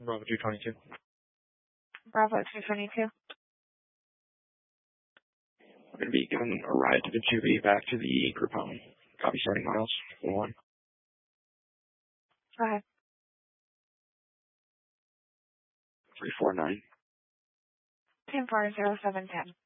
Bravo 222. Bravo 222. We're going to be giving a ride to the 2B back to the group home. Copy starting miles. 1. Go ahead. 349. 10-4-07-10.